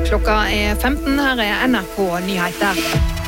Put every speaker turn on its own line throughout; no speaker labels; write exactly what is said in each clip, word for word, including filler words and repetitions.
Klokka er femten, her er N R K Nyheter.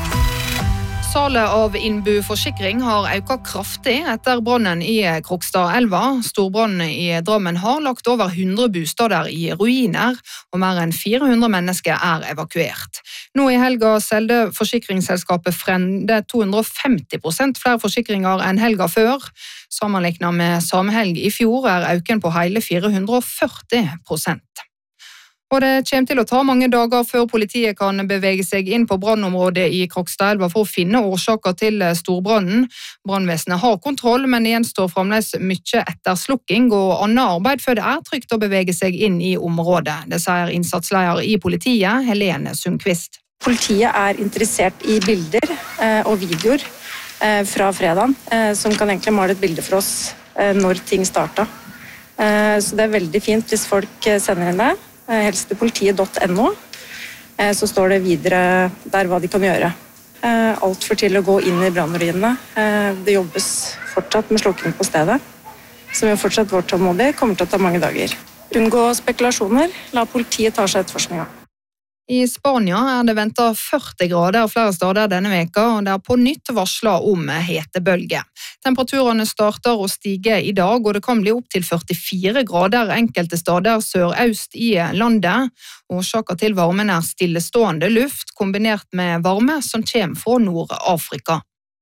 Salet av Innbu Forsikring har økt kraftig etter brannen i Krokstadelva. Storbrannen i Drammen har lagt over hundre bostader i ruiner, og mer enn fire hundre mennesker er evakuert. Nå i helga solgte forsikringsselskapet Frende to hundre og femti prosent flere forsikringer enn helga før. Sammenlignet med samme helg i fjor er økningen på hele fire hundre og førti prosent. Og det kommer til å ta mange dager før politiet kan bevege seg inn på brannområdet i Krokstadelva for å finne årsaker til storbrannen. Brannvesenet har kontroll, men det gjenstår fremdeles mye etterslukking og annet arbeid før det er trygt å bevege seg inn i området. Det sier innsatsleder i politiet, Helene Sundqvist.
Politiet er interessert i bilder og videoer fra fredagen, som kan egentlig male et bilde for oss når ting startet. Så det er veldig fint hvis folk sender inn det. helsepolitiet punktum no, så står det videre der hva de kan gjøre. Alt for til å gå inn i brannruinene. Det jobbes fortsatt med slukking på stedet, som jo fortsatt vårt tålmodig kommer til å ta mange dager. Unngå spekulasjoner, la politiet ta seg etterforskninga.
I Spania er det ventet førti grader flere steder denne veka, og det er på nytt varslet om hetebølge. Temperaturene starter å stige i dag, og det kan bli opp til førtifire grader enkelte steder sørøst i landet. Årsaken til varmen er stillestående luft, kombinert med varme som kommer fra Nord-Afrika.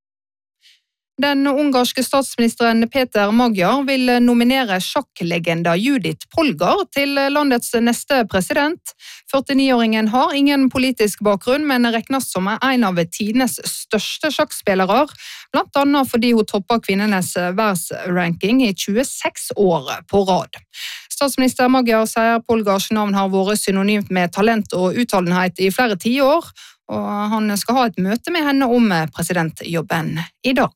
Den ungarske statsministeren Peter Magyar vil nominere sjakklegenda Judith Polgar til landets neste president. førtini-åringen har ingen politisk bakgrunn, men regnes som en av tidenes største sjakkspillere, blant annet fordi hun topper kvinnenes verdensranking i tjueseks år på rad. Statsminister Magyar sier Polgars navn har vært synonymt med talent og uttalenhet i flere tiår, og han skal ha et møte med henne om presidentjobben i dag.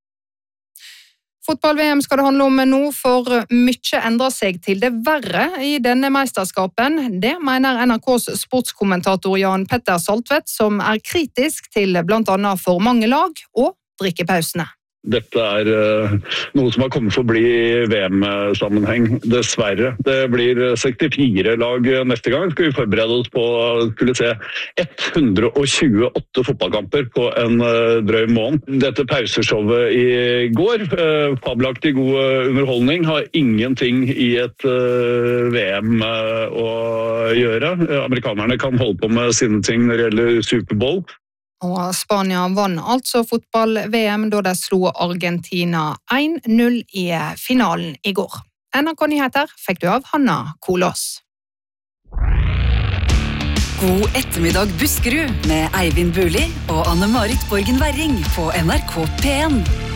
Fotball-V M skal det handle om nå, for mye endrer seg til det verre i denne mesterskapen. Det mener N R K's sportskommentator Jan Petter Saltvedt, som er kritisk til blant annet for mange lag og drikkepausene.
Dette er uh, noe som har kommet for å bli i V M-sammenheng, dessverre. Det blir sekstifire lag neste gang. Skal vi forberede oss på å skulle se hundre og tjueåtte fotballkamper på en uh, drøy måned. Dette pauseshowet i går, uh, fabelaktig god underholdning, har ingenting i et uh, V M uh, å gjøre. Amerikanerne kan holde på med sine ting når det gjelder Superbowl.
Og Spania vann altså fotball-V M da de slo Argentina én null i finalen i går. N R K Nyheter fikk du av Hanna Kolås.
God ettermiddag Buskerud med Eivind Buli og Anne-Marit Borgen Werring på N R K P en.